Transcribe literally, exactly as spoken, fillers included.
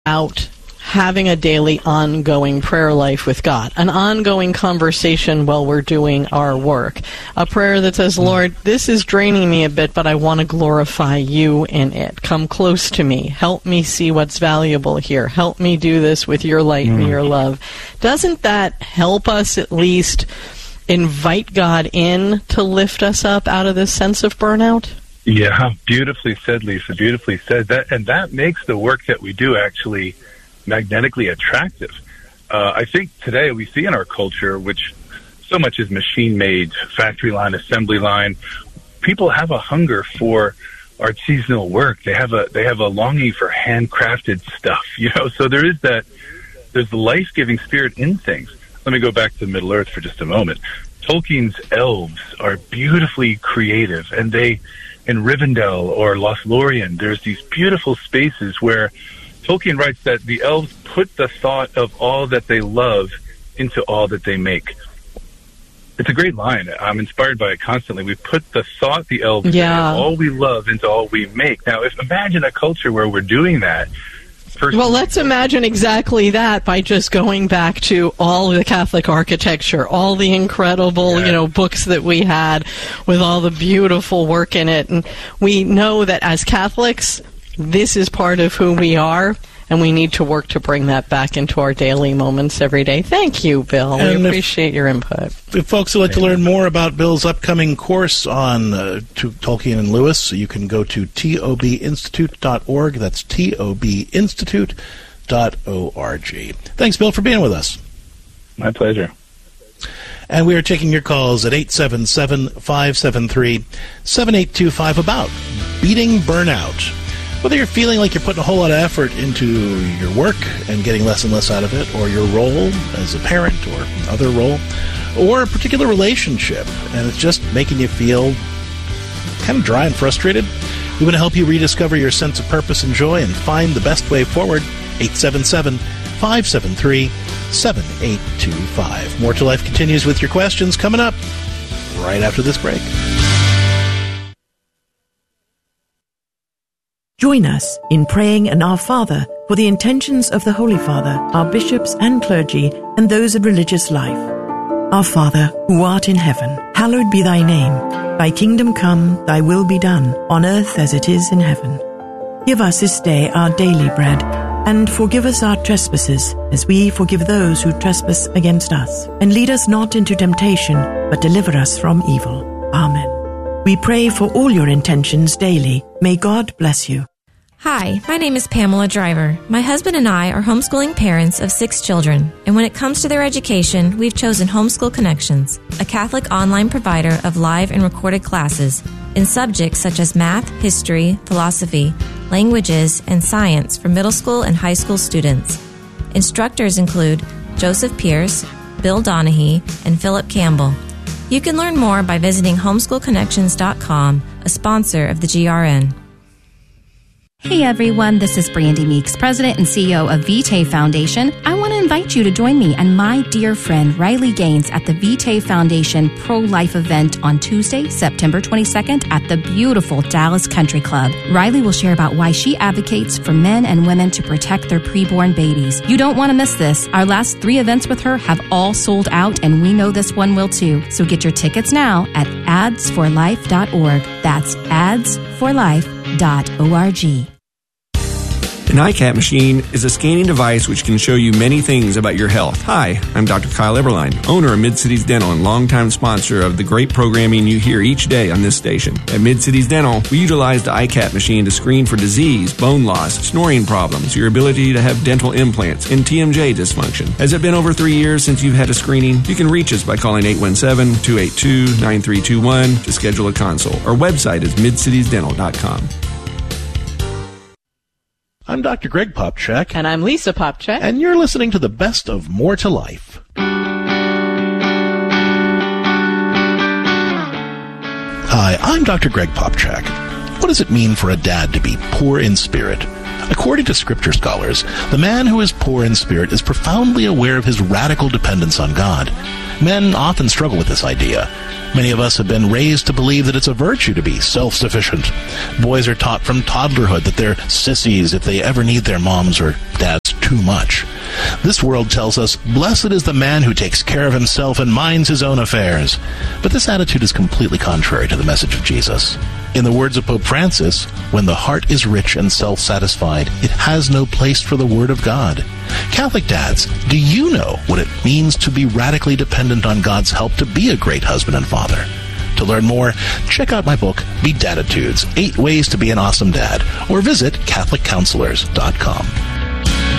out having a daily ongoing prayer life with God, an ongoing conversation while we're doing our work, a prayer that says, Lord, this is draining me a bit, but I want to glorify you in it. Come close to me. Help me see what's valuable here. Help me do this with your light mm. and your love. Doesn't that help us at least invite God in to lift us up out of this sense of burnout? Yeah, beautifully said, Lisa, beautifully said. That, and that makes the work that we do actually magnetically attractive. Uh, I think today we see in our culture, which so much is machine-made, factory line, assembly line, people have a hunger for artisanal work. They have a they have a longing for handcrafted stuff, you know. So there is that, there's the life-giving spirit in things. Let me go back to Middle Earth for just a moment. Tolkien's elves are beautifully creative, and they, in Rivendell or Lothlorien, there's these beautiful spaces where Tolkien writes that the elves put the thought of all that they love into all that they make. It's a great line. I'm inspired by it constantly. We put the thought the elves yeah. say, all we love into all we make. Now, if imagine a culture where we're doing that. Well, let's imagine exactly that by just going back to all the Catholic architecture, all the incredible, yeah. you know, books that we had with all the beautiful work in it. And we know that as Catholics, this is part of who we are, and we need to work to bring that back into our daily moments every day. Thank you, Bill. And we appreciate if, your input. If folks would like to learn more about Bill's upcoming course on uh, to Tolkien and Lewis, you can go to T O B institute dot org. That's T O B institute dot org. Thanks, Bill, for being with us. My pleasure. And we are taking your calls at eight seven seven, five seven three, seven eight two five about beating burnout. Whether you're feeling like you're putting a whole lot of effort into your work and getting less and less out of it, or your role as a parent or other role, or a particular relationship, and it's just making you feel kind of dry and frustrated, we want to help you rediscover your sense of purpose and joy and find the best way forward. eight seven seven, five seven three, seven eight two five. More to Life continues with your questions coming up right after this break. Join us in praying an Our Father for the intentions of the Holy Father, our bishops and clergy, and those of religious life. Our Father, who art in heaven, hallowed be thy name. Thy kingdom come, thy will be done, on earth as it is in heaven. Give us this day our daily bread, and forgive us our trespasses, as we forgive those who trespass against us. And lead us not into temptation, but deliver us from evil. Amen. We pray for all your intentions daily. May God bless you. Hi, my name is Pamela Driver. My husband and I are homeschooling parents of six children, and when it comes to their education, we've chosen Homeschool Connections, a Catholic online provider of live and recorded classes in subjects such as math, history, philosophy, languages, and science for middle school and high school students. Instructors include Joseph Pierce, Bill Donahue, and Philip Campbell. You can learn more by visiting homeschool connections dot com, a sponsor of the G R N. Hey everyone, this is Brandy Meeks, President and C E O of Vitae Foundation. I want to invite you to join me and my dear friend Riley Gaines at the Vitae Foundation Pro-Life event on Tuesday, September twenty-second at the beautiful Dallas Country Club. Riley will share about why she advocates for men and women to protect their preborn babies. You don't want to miss this. Our last three events with her have all sold out, and we know this one will too. So get your tickets now at ads for life dot org. That's ads for life dot org. An I CAT machine is a scanning device which can show you many things about your health. Hi, I'm Doctor Kyle Eberline, owner of Mid-Cities Dental and longtime sponsor of the great programming you hear each day on this station. At Mid-Cities Dental, we utilize the I CAT machine to screen for disease, bone loss, snoring problems, your ability to have dental implants, and T M J dysfunction. Has it been over three years since you've had a screening? You can reach us by calling eight one seven, two eight two, nine three two one to schedule a consult. Our website is mid cities dental dot com. I'm Doctor Greg Popchak. And I'm Lisa Popchak. And you're listening to the best of More to Life. Hi, I'm Doctor Greg Popchak. What does it mean for a dad to be poor in spirit? According to scripture scholars, the man who is poor in spirit is profoundly aware of his radical dependence on God. Men often struggle with this idea. Many of us have been raised to believe that it's a virtue to be self-sufficient. Boys are taught from toddlerhood that they're sissies if they ever need their moms or dads too much. This world tells us, blessed is the man who takes care of himself and minds his own affairs. But this attitude is completely contrary to the message of Jesus. In the words of Pope Francis, when the heart is rich and self-satisfied, it has no place for the Word of God. Catholic dads, do you know what it means to be radically dependent on God's help to be a great husband and father? To learn more, check out my book, Bedattitudes, Eight Ways to Be an Awesome Dad, or visit Catholic Counselors dot com.